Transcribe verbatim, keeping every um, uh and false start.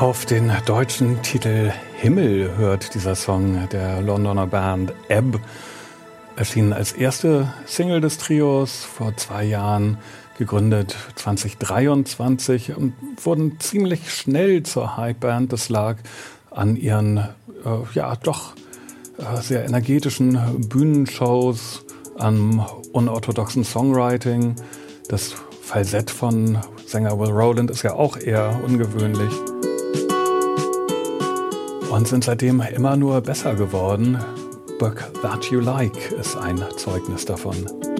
Auf den deutschen Titel Himmel hört dieser Song der Londoner Band Ebb, erschienen als erste Single des Trios vor zwei Jahren, gegründet zwanzig dreiundzwanzig und wurden ziemlich schnell zur Hypeband. Das lag an ihren äh, ja doch äh, sehr energetischen Bühnenshows, am unorthodoxen Songwriting. Das Falsett von Sänger Will Rowland ist ja auch eher ungewöhnlich. Und sind seitdem immer nur besser geworden. Book That You Like ist ein Zeugnis davon.